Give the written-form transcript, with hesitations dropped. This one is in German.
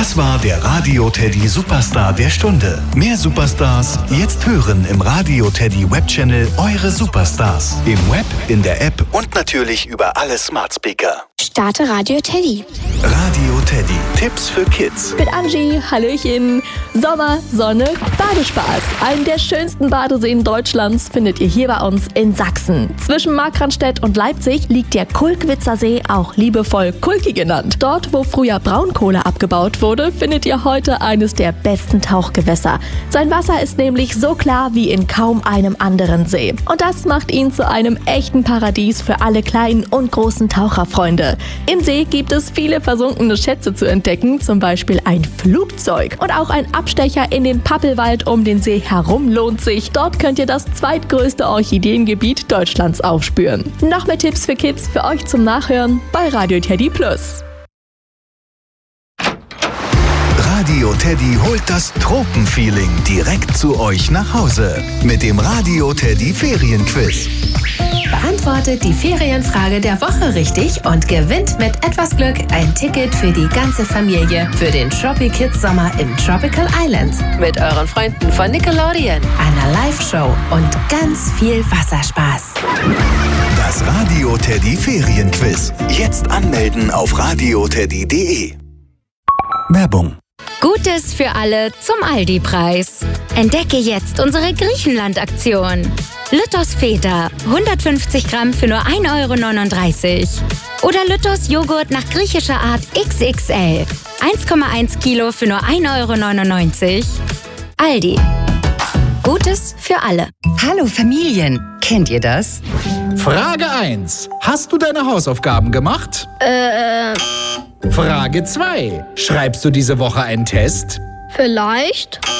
Das war der Radio Teddy Superstar der Stunde. Mehr Superstars jetzt hören im Radio Teddy Webchannel Eure Superstars. Im Web, in der App und natürlich über alle Smart Speaker. Starte Radio Teddy. Radio Teddy. Tipps für Kids. Mit Angie, Hallöchen. Sommer, Sonne, Badespaß. Einen der schönsten Badeseen Deutschlands findet ihr hier bei uns in Sachsen. Zwischen Markranstädt und Leipzig liegt der Kulkwitzer See, auch liebevoll Kulki genannt. Dort, wo früher Braunkohle abgebaut wurde, findet ihr heute eines der besten Tauchgewässer. Sein Wasser ist nämlich so klar wie in kaum einem anderen See. Und das macht ihn zu einem echten Paradies für alle kleinen und großen Taucherfreunde. Im See gibt es viele versunkene Schätze zu entdecken, zum Beispiel ein Flugzeug. Und auch ein Abstecher in den Pappelwald um den See herum lohnt sich. Dort könnt ihr das zweitgrößte Orchideengebiet Deutschlands aufspüren. Noch mehr Tipps für Kids für euch zum Nachhören bei Radio Teddy Plus. Radio Teddy holt das Tropenfeeling direkt zu euch nach Hause mit dem Radio Teddy Ferienquiz. Beantwortet die Ferienfrage der Woche richtig und gewinnt mit etwas Glück ein Ticket für die ganze Familie für den Tropi Kids Sommer im Tropical Islands mit euren Freunden von Nickelodeon, einer Live-Show und ganz viel Wasserspaß. Das Radio Teddy Ferienquiz. Jetzt anmelden auf radioteddy.de. Werbung. Gutes für alle zum Aldi-Preis. Entdecke jetzt unsere Griechenland-Aktion. Lütters Feta, 150 Gramm für nur 1,39 €. Oder Lütters Joghurt nach griechischer Art XXL, 1,1 Kilo für nur 1,99 €. Aldi. Gutes für alle. Hallo Familien, kennt ihr das? Frage 1. Hast du deine Hausaufgaben gemacht? Frage 2. Schreibst du diese Woche einen Test? Vielleicht.